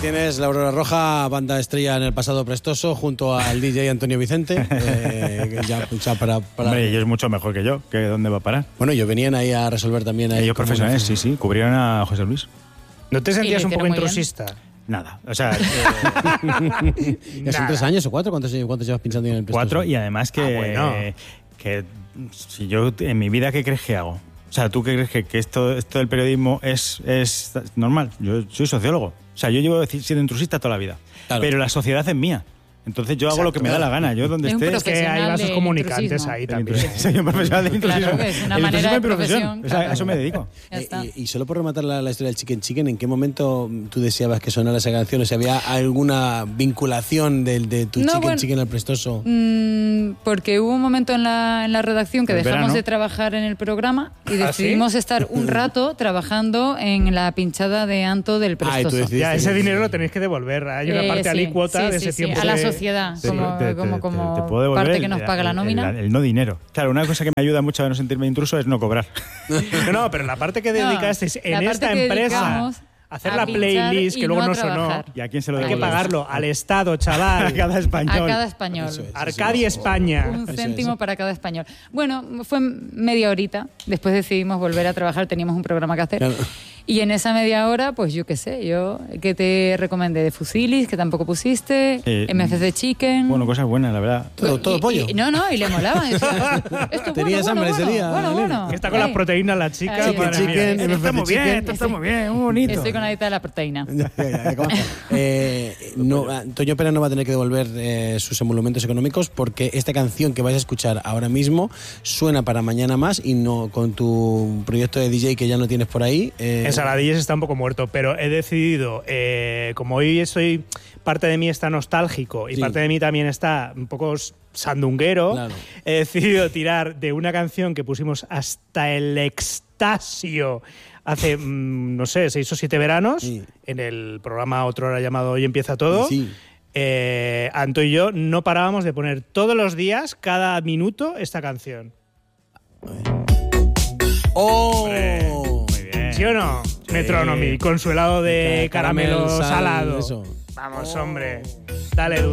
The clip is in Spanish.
tienes La Aurora Roja, banda estrella en el pasado prestoso, junto al DJ Antonio Vicente. Hombre, ellos mucho mejor que yo, que dónde va a parar. Bueno, ellos venían ahí a resolver también. Ahí ellos profesionales, sí, cubrieron a José Luis. ¿No te sentías un poco intrusista? Nada, o sea... ¿Ya son 3 años o 4? ¿Cuántos llevas pinchando en el prestoso? 4, y además que si yo en mi vida, ¿qué crees que hago? O sea, ¿tú qué crees que esto del periodismo es normal? Yo soy sociólogo. O sea, yo llevo siendo intrusista toda la vida. Claro. Pero la sociedad es mía. Entonces yo hago lo que me da la gana. Yo donde esté... Es que hay vasos comunicantes ahí también. Soy un profesional de intrusismo. Claro, que es una manera de profesión. O sea, a eso me dedico. Y solo por rematar la historia del Chicken Chicken, ¿en qué momento tú deseabas que sonara esa canción? O sea, ¿había alguna vinculación de tu Chicken Chicken al prestoso? Porque hubo un momento en la redacción que dejamos de trabajar en el programa y decidimos estar un rato trabajando en la pinchada de Anto del prestoso. Ya, ese dinero lo tenéis que devolver. Hay una parte alícuota de ese tiempo. A la sociedad, como parte que nos paga la nómina. El no dinero. Claro, una cosa que me ayuda mucho a no sentirme intruso es no cobrar. No, pero la parte que dedicasteis en esta empresa... Hacer la playlist que luego no sonó. ¿Y a quién se lo Hay que pagarlo al Estado, chaval. A cada español. A cada español. Arcadia, España. Un céntimo para cada español. Bueno, fue media horita. Después decidimos volver a trabajar. Teníamos un programa que hacer. Claro. Y en esa media hora, pues yo qué sé, que te recomendé de Fusilis, que tampoco pusiste, MFC Chicken. Bueno, cosas buenas, la verdad. Todo pollo. Y le molaban. Tenías hambre ese día. Bueno. Está con las proteínas la chica. Chicken, está muy bien, está muy bien, muy bonito. Estoy con la dieta de la proteína. Antonio Pérez no va a tener que devolver sus emolumentos económicos porque esta canción que vais a escuchar ahora mismo suena para mañana más y no con tu proyecto de DJ que ya no tienes por ahí. Saladilles está un poco muerto, pero he decidido, como hoy parte de mí está nostálgico y parte de mí también está un poco sandunguero, claro. He decidido tirar de una canción que pusimos hasta el extasio hace, no sé, 6 o 7 veranos, en el programa Otrora llamado Hoy Empieza Todo. Anto y yo no parábamos de poner todos los días, cada minuto, esta canción. ¡Oh! ¿Sí o no? Sí. Metronomy, con su helado de caramelo salado. Eso. Vamos, hombre. Dale duro.